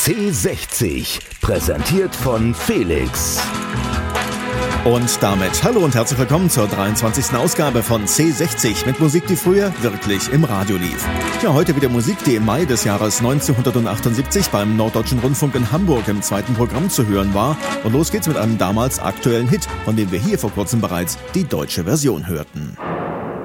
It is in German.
C60, präsentiert von Felix. Und damit hallo und herzlich willkommen zur 23. Ausgabe von C60 mit Musik, die früher wirklich im Radio lief. Ja, heute wieder Musik, die im Mai des Jahres 1978 beim Norddeutschen Rundfunk in Hamburg im zweiten Programm zu hören war. Und los geht's mit einem damals aktuellen Hit, von dem wir hier vor kurzem bereits die deutsche Version hörten.